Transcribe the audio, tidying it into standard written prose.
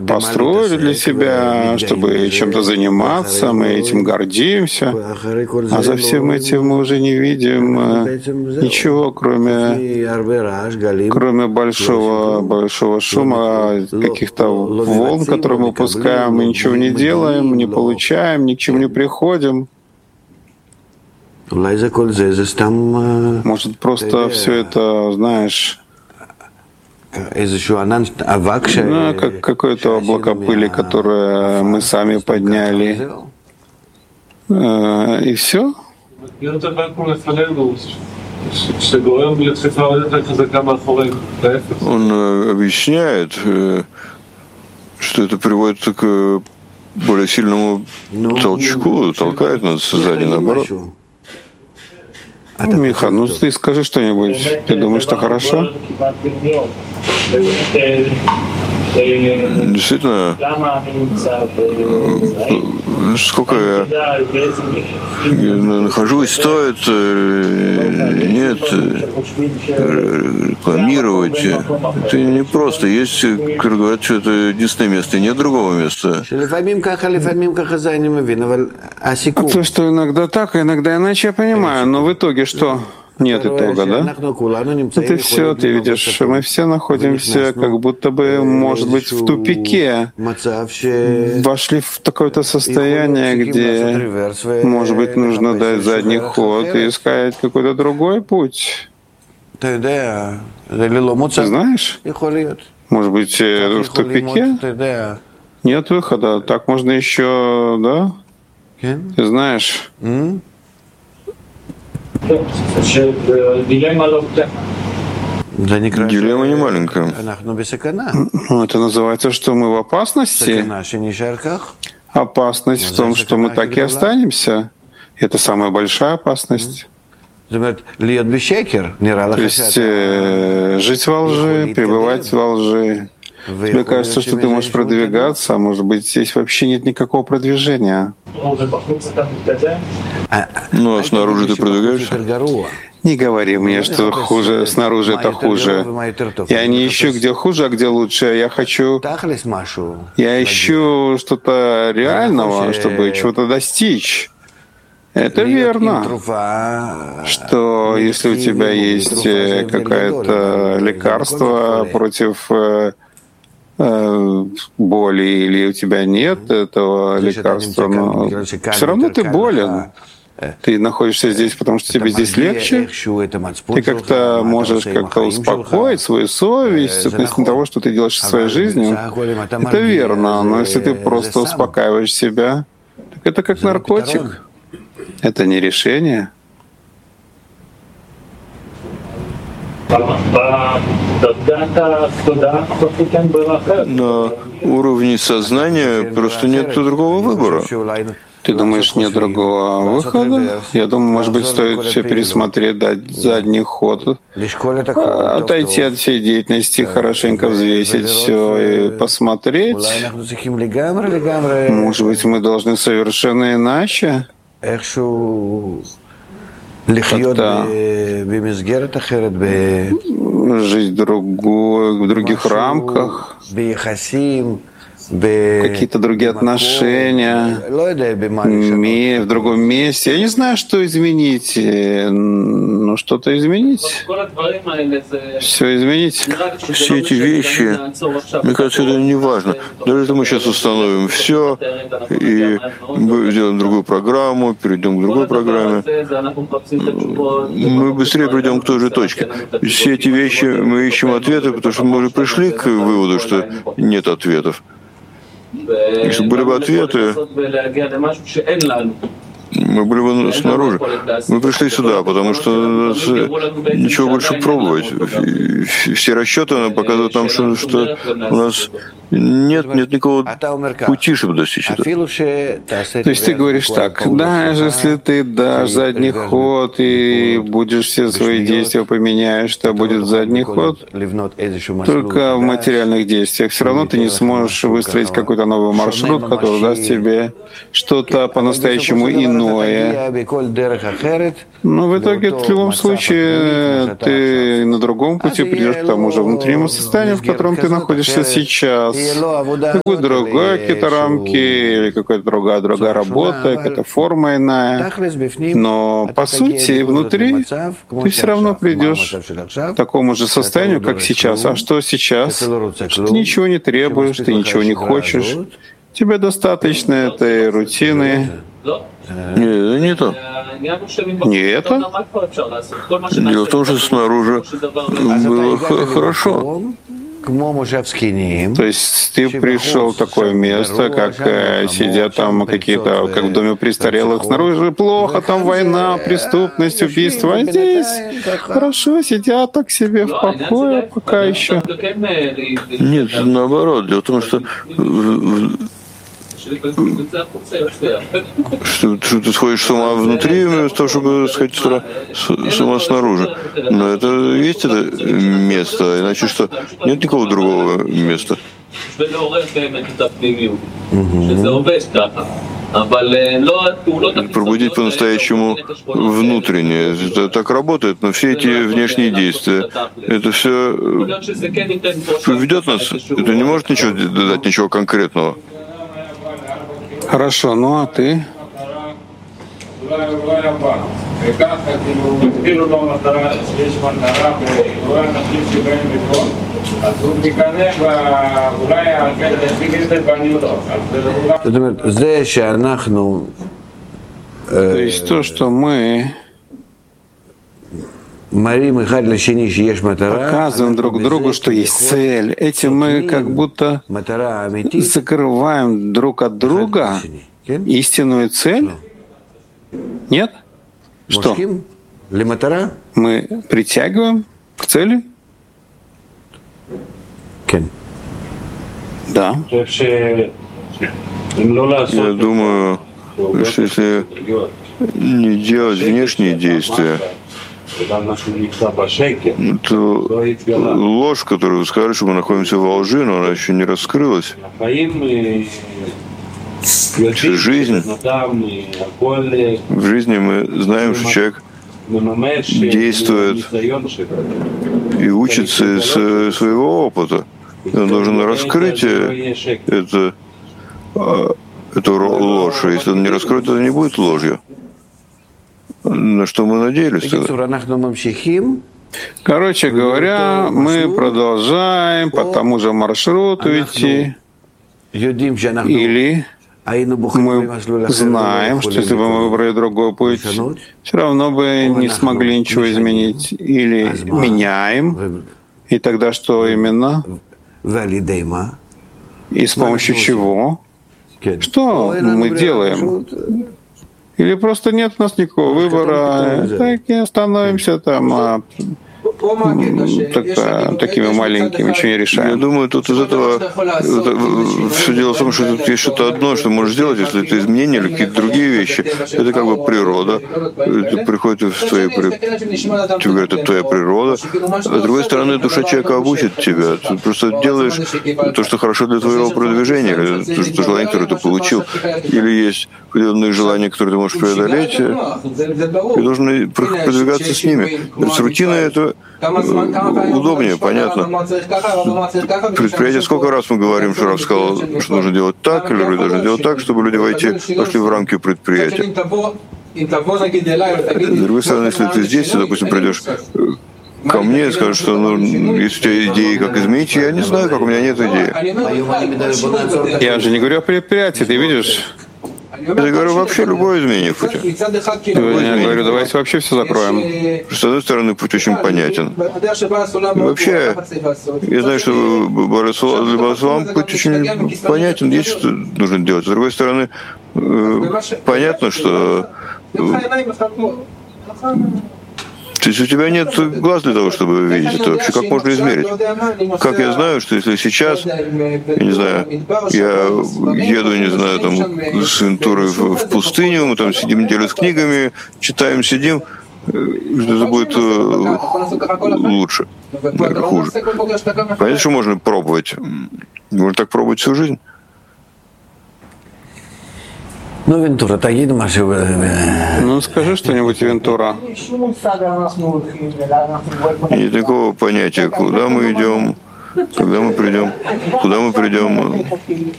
построили для себя, чтобы чем-то заниматься, мы этим гордимся, а за всем этим мы уже не видим ничего, кроме большого шума, каких-то волн, которые мы пускаем, мы ничего не делаем, не получаем, ни к чему не приходим. Может, просто все это, знаешь, как какое-то облако пыли, которое мы сами подняли, и все? Он объясняет, что это приводит к более сильному толчку, толкает нас сзади, наоборот. Миха, ну ты скажи что-нибудь. Ты думаешь, что хорошо? Действительно, сколько я нахожусь, стоит, нет, рекламировать. Это не просто. Есть, которые говорят, что это единственное место, и нет другого места. А то, что иногда так, а иногда иначе, я понимаю, но в итоге что? Нет итога, да? Это все, ты видишь, мы все находимся как будто бы, может быть, в тупике. Вошли в такое-то состояние, где, может быть, нужно дать задний ход и искать какой-то другой путь. Ты знаешь? Может быть, в тупике? Нет выхода. Так можно еще, да? Ты знаешь? Дилемма не маленькая. Это называется, что мы в опасности. Опасность в том, что мы так и останемся. Это самая большая опасность. То есть жить во лжи, пребывать во лжи. Тебе кажется, что ты можешь продвигаться, а может быть, здесь вообще нет никакого продвижения. Ну, а снаружи ты продвигаешься? Не говори мне, что хуже, снаружи это хуже. Я не ищу, где хуже, а где лучше. Я ищу что-то реального, чтобы чего-то достичь. Это верно, что если у тебя есть какое-то лекарство против боли, или у тебя нет этого лекарства, но все равно ты болен. Ты находишься здесь, потому что тебе здесь легче. Ты как-то можешь как-то успокоить свою совесть относительно того, что ты делаешь в своей жизни. Это верно, но если ты просто успокаиваешь себя, так это как наркотик. Это не решение. На уровне сознания просто нет другого выбора. Ты думаешь, нет другого выхода? Я думаю, может быть, стоит все пересмотреть, дать задний ход, отойти от всей деятельности, хорошенько взвесить все и посмотреть. Может быть, мы должны совершенно иначе как-то жить в других рамках, какие-то другие отношения, в другом месте. Я не знаю, что изменить. Ну, что-то изменить. Все изменить. Все эти вещи, мне кажется, это не важно. Даже если мы сейчас установим все и сделаем другую программу, перейдем к другой программе, мы быстрее придем к той же точке. Все эти вещи мы ищем ответы, потому что мы уже пришли к выводу, что нет ответов. Если были бы ответы, мы были бы снаружи. Мы пришли сюда, потому что ничего больше пробовать. Все расчеты показывают нам, что у нас нет никакого пути, чтобы достичь этого. То есть ты говоришь так, даже если ты дашь задний ход и будешь все свои действия поменяешь, что будет задний ход, только в материальных действиях. Все равно ты не сможешь выстроить какой-то новый маршрут, который даст тебе что-то по-настоящему иное. Но в итоге, в любом случае, ты на другом пути придешь к тому же внутреннему состоянию, в котором ты находишься сейчас. какие-то другие какие-то рамки, или какая-то другая работа, какая-то форма иная. Но по сути внутри ты все равно придешь к такому же состоянию, как сейчас. А что сейчас? Что ты ничего не требуешь, ты ничего не хочешь. Тебе достаточно этой рутины. Нет, не то. Не это? Дело в том, что снаружи было хорошо. То есть ты пришел в такое место, как сидят там какие-то, как в доме престарелых, снаружи плохо, там война, преступность, убийство, а здесь хорошо, сидят так себе в покое пока еще. Нет, наоборот. Дело в том, что ты сходишь с ума внутри, вместо того, чтобы сходить с ума снаружи. Но это есть это место, иначе что? Нет никакого другого места. Пробудить по-настоящему внутреннее. Это так работает, но все эти внешние действия, это все поведет нас. Это не может ничего дать, ничего конкретного. Хорошо, ну а ты? То есть то, что мы показываем друг другу, что есть цель. Этим мы как будто закрываем друг от друга истинную цель. Нет? Что? Мы притягиваем к цели? Да. Я думаю, что если не делать внешние действия, то ложь, которую вы сказали, что мы находимся во лжи, но она еще не раскрылась. Жизнь. В жизни мы знаем, что человек действует и учится из своего опыта. И он должен раскрыть эту ложь. Если он не раскроет, это не будет ложью. На что мы надеялись тогда? Короче говоря, мы продолжаем по тому же маршруту идти. Или мы знаем, что если бы мы выбрали другой путь, все равно бы не смогли ничего изменить. Или меняем, и тогда что именно? И с помощью чего? Что мы делаем? Или просто нет у нас никакого выбора, так и становимся там такими маленькими, ничего не решаем. Я думаю, тут из этого все дело в том, что тут есть что-то одно, что можешь сделать, если это изменения или какие-то другие вещи. Это как бы природа. Это приходит в твоей тебе говорят, это твоя природа. А с другой стороны, душа человека обучит тебя. Ты просто делаешь то, что хорошо для твоего продвижения, или то желание, которое ты получил. Или есть определенные желания, которые ты можешь преодолеть, и должен продвигаться с ними. То есть рутина — это удобнее, понятно. Предприятие, сколько раз мы говорим, что Рав сказал, что нужно делать так, или люди должны делать так, чтобы люди вошли в рамки предприятия. С другой стороны, если ты здесь, ты, допустим, придешь ко мне и скажешь, что если у тебя идеи, как изменить, я не знаю, как у меня нет идеи. Я же не говорю о предприятии, ты видишь? Я говорю, вообще любое изменение пути. Я говорю, давайте вообще все закроем. С одной стороны, путь очень понятен. И вообще, я знаю, что для Барасулам путь очень понятен, есть что нужно делать. С другой стороны, понятно, что то есть у тебя нет глаз для того, чтобы видеть это вообще. Как можно измерить? Как я знаю, что если сейчас, я не знаю, я еду, не знаю, там, с Вентурой в пустыню, мы там сидим неделю с книгами, читаем, сидим, это будет лучше, хуже. Понятно, что можно пробовать. Можно так пробовать всю жизнь. Ну, Вентура, ну, скажи что-нибудь, Вентура. Нет такого понятия, куда мы идем, Когда мы придем? Куда мы придем?